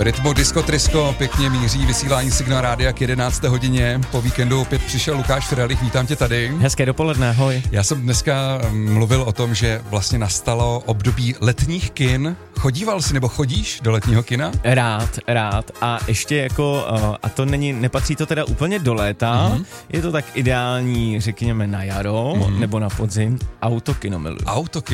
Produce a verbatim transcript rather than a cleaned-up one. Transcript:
Rytmu Disco Trisko pěkně míří vysílání Signál Rádia k jedenácté hodině. Po víkendu opět přišel Lukáš Frelich, vítám tě tady. Hezké dopoledne, ahoj. Já jsem dneska mluvil o tom, že vlastně nastalo období letních kin. Chodíval jsi nebo chodíš do letního kina? Rád, rád a ještě jako, a to není, nepatří to teda úplně do léta, mm-hmm. je to tak ideální, řekněme na jaro mm-hmm. nebo na podzim, autokino miluji. Autokino